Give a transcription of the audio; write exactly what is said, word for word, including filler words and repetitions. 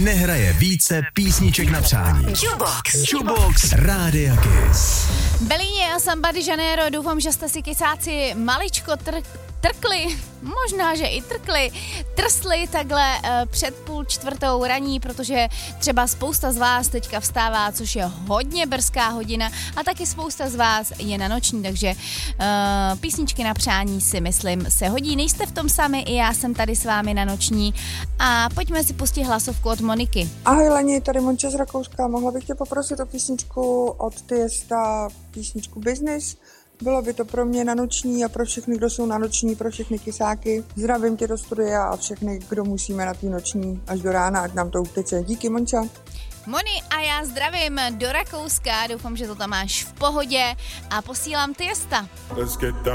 nehraje více písniček na přání. Jukebox. Jukebox Rádia Kiss. Belíně a Samba de Janeiro, doufám, že jste si kysáci maličko tr- trkli, možná, že i trkli, trsli takhle uh, před půl čtvrtou raní, protože třeba spousta z vás teďka vstává, což je hodně brzká hodina a taky spousta z vás je na noční, takže uh, písničky na přání si myslím se hodí. Nejste v tom sami, i já jsem tady s vámi na noční a pojďme si pustit hlasovku od Moniky. Ahoj Leni, tady Monča z Rakouska, mohla bych tě poprosit o písničku od Tiesta, písničku Business. Bylo by to pro mě na noční a pro všechny, kdo jsou na noční, pro všechny kysáky. Zdravím tě do studia a všechny, kdo musíme na té noční až do rána, ať nám to uteče. Díky, Monča. Moni a já zdravím do Rakouska, doufám, že to tam máš v pohodě a posílám Tiesta. Let's get down.